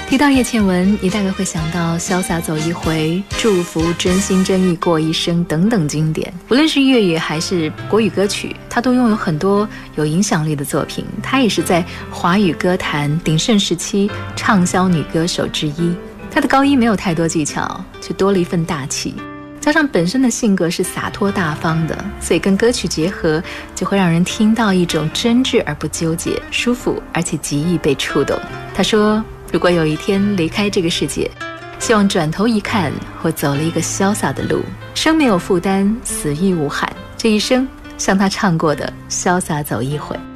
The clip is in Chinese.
提到叶倩文，你大概会想到潇洒走一回、祝福、真心真意过一生等等经典。无论是粤语还是国语歌曲，她都拥有很多有影响力的作品。她也是在华语歌坛鼎盛时期畅销女歌手之一。她的高音没有太多技巧，却多了一份大气，加上本身的性格是洒脱大方的，所以跟歌曲结合，就会让人听到一种真挚而不纠结，舒服而且极易被触动。她说，如果有一天离开这个世界，希望转头一看，我走了一个潇洒的路，生没有负担，死亦无憾，这一生像他唱过的潇洒走一回。